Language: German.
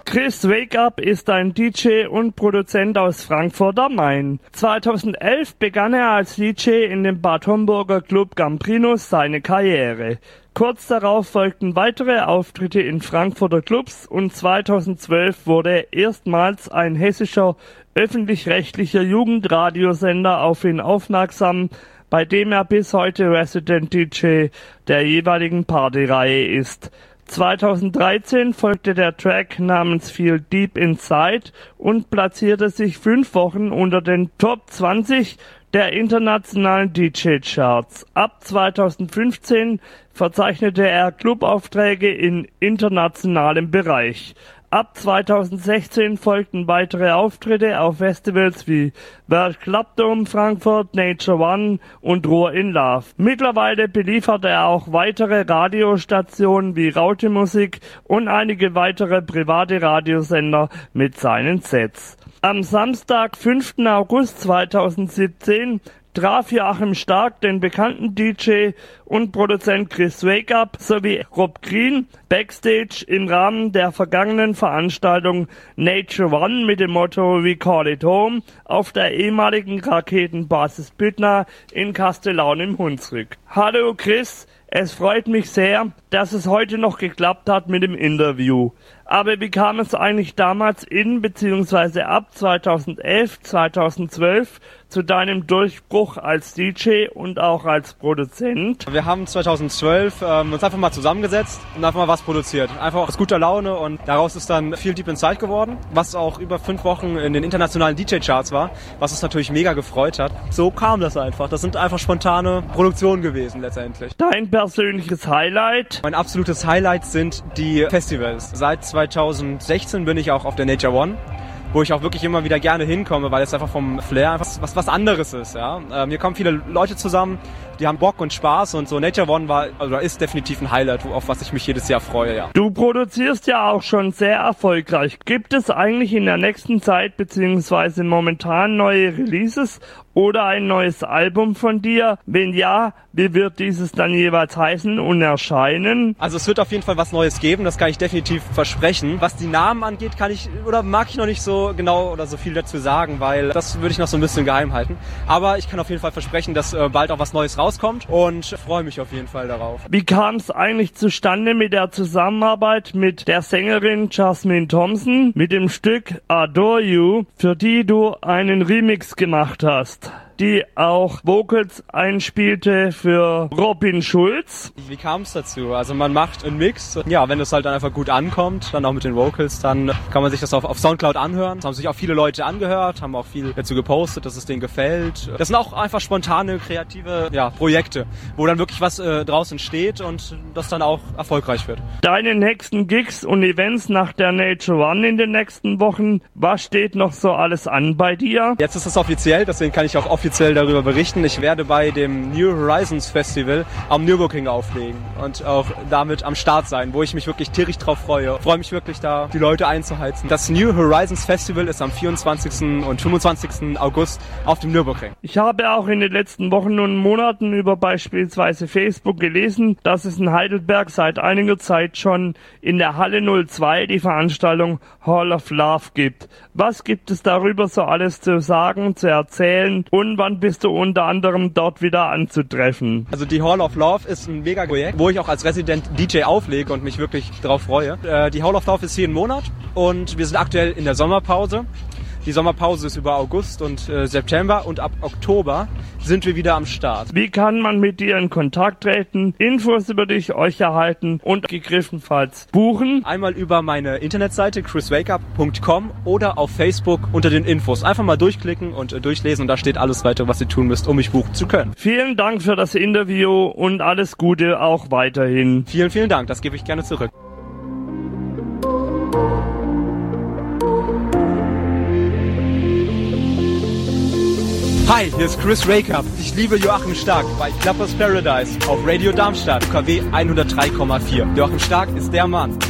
Chris Wake Up ist ein DJ und Produzent aus Frankfurt am Main. 2011 begann er als DJ in dem Bad Homburger Club Gambrinus seine Karriere. Kurz darauf folgten weitere Auftritte in Frankfurter Clubs und 2012 wurde erstmals ein hessischer öffentlich-rechtlicher Jugendradiosender auf ihn aufmerksam, bei dem er bis heute Resident DJ der jeweiligen Partyreihe ist. 2013 folgte der Track namens Feel Deep Inside und platzierte sich 5 Wochen unter den Top 20 der internationalen DJ-Charts. Ab 2015 verzeichnete er Clubaufträge in internationalem Bereich. Ab 2016 folgten weitere Auftritte auf Festivals wie World Club Dome Frankfurt, Nature One und Ruhr in Love. Mittlerweile beliefert er auch weitere Radiostationen wie Raute Musik und einige weitere private Radiosender mit seinen Sets. Am Samstag, 5. August 2017, traf Joachim Stark den bekannten DJ und Produzent Chris Wake Up sowie Rob Green backstage im Rahmen der vergangenen Veranstaltung Nature One mit dem Motto We Call It Home auf der ehemaligen Raketenbasis Büttner in Kastellaun im Hunsrück. Hallo Chris, es freut mich sehr, dass es heute noch geklappt hat mit dem Interview. Aber wie kam es eigentlich damals bzw. ab 2011, 2012 zu deinem Durchbruch als DJ und auch als Produzent? Wir haben 2012 uns einfach mal zusammengesetzt und einfach mal was produziert. Einfach aus guter Laune und daraus ist dann Feel Deep Inside geworden, was auch über 5 Wochen in den internationalen DJ-Charts war, was uns natürlich mega gefreut hat. So kam das einfach. Das sind einfach spontane Produktionen gewesen letztendlich. Dein persönliches Highlight? Mein absolutes Highlight sind die Festivals. Seit 2016 bin ich auch auf der Nature One, wo ich auch wirklich immer wieder gerne hinkomme, weil es einfach vom Flair einfach was anderes ist. Ja? Hier kommen viele Leute zusammen, die haben Bock und Spaß und so. Nature One ist definitiv ein Highlight, auf was ich mich jedes Jahr freue. Ja. Du produzierst ja auch schon sehr erfolgreich. Gibt es eigentlich in der nächsten Zeit bzw. momentan neue Releases oder ein neues Album von dir? Wenn ja, wie wird dieses dann jeweils heißen und erscheinen? Also es wird auf jeden Fall was Neues geben, das kann ich definitiv versprechen. Was die Namen angeht, mag ich noch nicht so genau oder so viel dazu sagen, weil das würde ich noch so ein bisschen geheim halten. Aber ich kann auf jeden Fall versprechen, dass bald auch was Neues rauskommt und freue mich auf jeden Fall darauf. Wie kam es eigentlich zustande mit der Zusammenarbeit mit der Sängerin Jasmine Thompson mit dem Stück Adore You, für die du einen Remix gemacht hast, die auch Vocals einspielte für Robin Schulz? Wie kam es dazu? Also man macht einen Mix. Ja, wenn es halt dann einfach gut ankommt, dann auch mit den Vocals, dann kann man sich das auf Soundcloud anhören. Das haben sich auch viele Leute angehört, haben auch viel dazu gepostet, dass es denen gefällt. Das sind auch einfach spontane, kreative Projekte, wo dann wirklich was draus entsteht und das dann auch erfolgreich wird. Deine nächsten Gigs und Events nach der Nature One in den nächsten Wochen, was steht noch so alles an bei dir? Jetzt ist es offiziell, deswegen kann ich auch offiziell darüber berichten. Ich werde bei dem New Horizons Festival am Nürburgring auflegen und auch damit am Start sein, wo ich mich wirklich tierisch drauf freue. Ich freue mich wirklich, da die Leute einzuheizen. Das New Horizons Festival ist am 24. und 25. August auf dem Nürburgring. Ich habe auch in den letzten Wochen und Monaten über beispielsweise Facebook gelesen, dass es in Heidelberg seit einiger Zeit schon in der Halle 02 die Veranstaltung Hall of Love gibt. Was gibt es darüber so alles zu sagen, zu erzählen und wann bist du unter anderem dort wieder anzutreffen? Also die Hall of Love ist ein mega Projekt, wo ich auch als Resident DJ auflege und mich wirklich darauf freue. Die Hall of Love ist jeden Monat und wir sind aktuell in der Sommerpause. Die Sommerpause ist über August und September und ab Oktober sind wir wieder am Start. Wie kann man mit dir in Kontakt treten, Infos über dich, euch erhalten und gegriffenfalls buchen? Einmal über meine Internetseite chriswakeup.com oder auf Facebook unter den Infos. Einfach mal durchklicken und durchlesen und da steht alles weitere, was ihr tun müsst, um mich buchen zu können. Vielen Dank für das Interview und alles Gute auch weiterhin. Vielen, vielen Dank, das gebe ich gerne zurück. Hi, hier ist Chris Wake Up. Ich liebe Joachim Stark bei Clubbers Paradise auf Radio Darmstadt, KW 103,4. Joachim Stark ist der Mann.